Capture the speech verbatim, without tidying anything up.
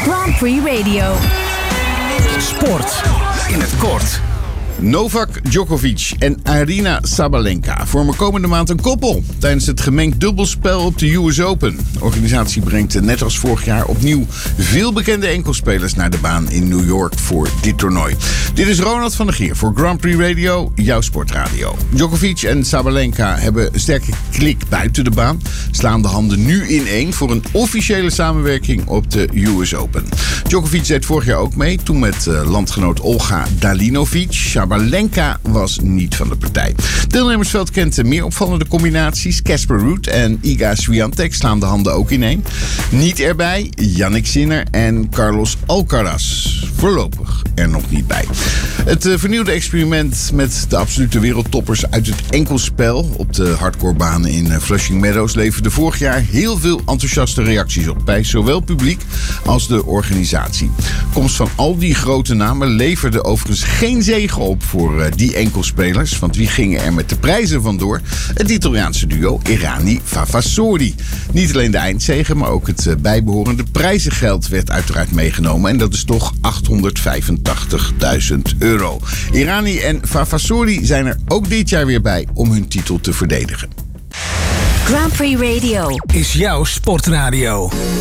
Grand Prix Radio. Sport in het kort. Novak Djokovic en Aryna Sabalenka vormen komende maand een koppel tijdens het gemengd dubbelspel op de U S Open. De organisatie brengt net als vorig jaar opnieuw veel bekende enkelspelers naar de baan in New York voor dit toernooi. Dit is Ronald van der Gier voor Grand Prix Radio, jouw sportradio. Djokovic en Sabalenka hebben een sterke klik buiten de baan, slaan de handen nu ineen voor een officiële samenwerking op de U S Open. Djokovic deed vorig jaar ook mee, toen met uh, landgenoot Olga Dalinovic. Sabalenka was niet van de partij. Het deelnemersveld kent meer opvallende combinaties. Casper Ruud en Iga Swiatek slaan de handen ook ineen. Niet erbij Jannik Sinner en Carlos Alcaraz. Voorlopig er nog niet bij. Het uh, vernieuwde experiment met de absolute wereldtoppers uit het enkelspel op de hardcorebanen in uh, Flushing Meadows leverde vorig jaar heel veel enthousiaste reacties op bij zowel publiek als de organisatie. Komst van al die grote namen leverde overigens geen zege op voor uh, die enkelspelers, want wie gingen er met de prijzen vandoor? Het Italiaanse duo Errani Favasori. Niet alleen de eindzege, maar ook het uh, bijbehorende prijzengeld werd uiteraard meegenomen en dat is toch achthonderdvijfentachtigduizend euro. Errani en Favasori zijn er ook dit jaar weer bij om hun titel te verdedigen. Grand Prix Radio Is jouw sportradio.